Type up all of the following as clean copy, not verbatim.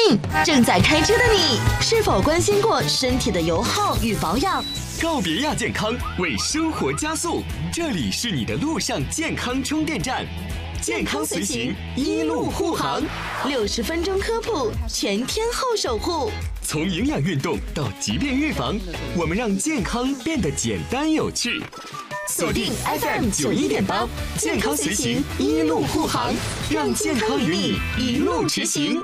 正在开车的你，是否关心过身体的油耗与保养？ 告别亚健康，为生活加速。这里是你的路上健康充电站，健康随行，一路护航 ，60分钟科普，全天候守护。 从营养运动到疾病预防，我们让健康变得简单有趣。锁定 FM 91.8，健康随行，一路护航，让健康与你一路驰行。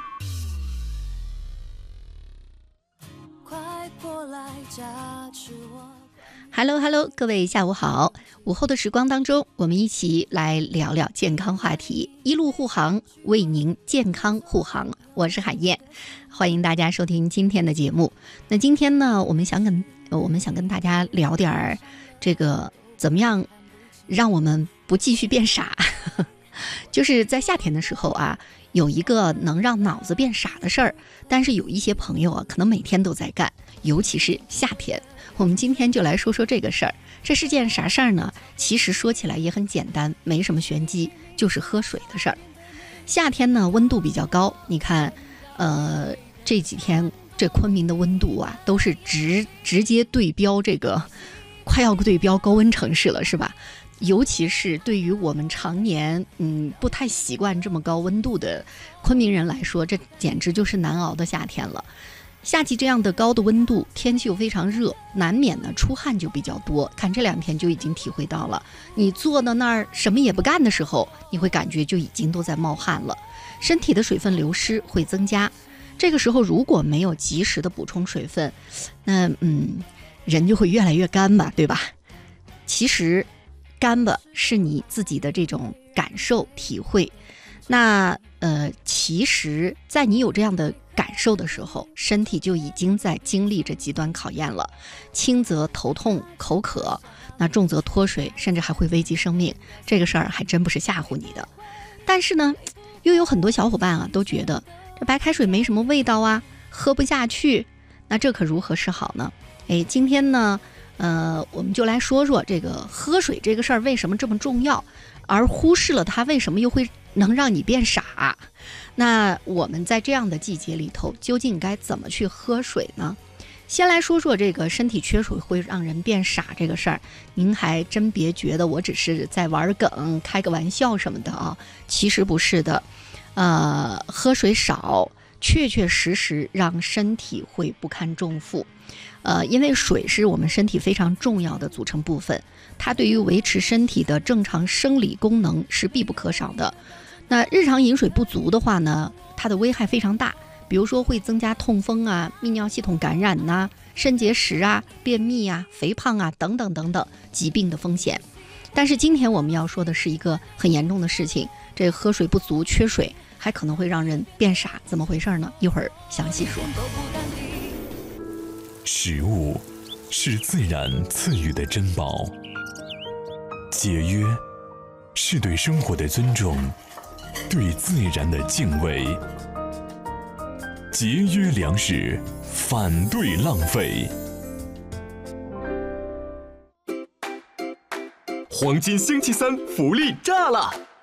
Hello， 各位下午好。午后的时光当中，我们一起来聊聊健康话题，一路护航，为您健康护航。我是海燕，欢迎大家收听今天的节目。那今天呢，我们想跟大家聊点这个怎么样让我们不继续变傻。就是在夏天的时候啊，有一个能让脑子变傻的事儿，但是有一些朋友啊，可能每天都在干，尤其是夏天。我们今天就来说说这个事儿。这是件啥事儿呢？其实说起来也很简单，没什么玄机，就是喝水的事儿。夏天呢，温度比较高，你看，这几天这昆明的温度啊，都是直接对标这个，快要对标高温城市了，是吧？尤其是对于我们常年不太习惯这么高温度的昆明人来说，这简直就是难熬的夏天了。夏季这样的高的温度，天气又非常热，难免呢出汗就比较多。看这2天就已经体会到了，你坐到那儿什么也不干的时候，你会感觉就已经都在冒汗了，身体的水分流失会增加。这个时候如果没有及时的补充水分，那人就会越来越干吧，对吧？其实干巴是你自己的这种感受体会。那其实在你有这样的感受的时候，身体就已经在经历着极端考验了。轻则头痛口渴，那重则脱水，甚至还会危及生命。这个事儿还真不是吓唬你的。但是呢，又有很多小伙伴啊都觉得这白开水没什么味道啊，喝不下去。那这可如何是好呢？今天呢我们就来说说这个喝水这个事儿为什么这么重要，而忽视了它为什么又会能让你变傻。那我们在这样的季节里头究竟该怎么去喝水呢？先来说说这个身体缺水会让人变傻这个事儿，您还真别觉得我只是在玩梗开个玩笑什么的啊，其实不是的。喝水少确实让身体会不堪重负。因为水是我们身体非常重要的组成部分，它对于维持身体的正常生理功能是必不可少的。那日常饮水不足的话呢，它的危害非常大，比如说会增加痛风啊、泌尿系统感染呐、肾结石啊、便秘啊、肥胖啊等等疾病的风险。但是今天我们要说的是一个很严重的事情，这喝水不足、缺水还可能会让人变傻，怎么回事呢？一会儿详细说。 食物是自然赐予的珍宝，节约是对生活的尊重，对自然的敬畏。节约粮食，反对浪费。 黄金星期3福利炸了！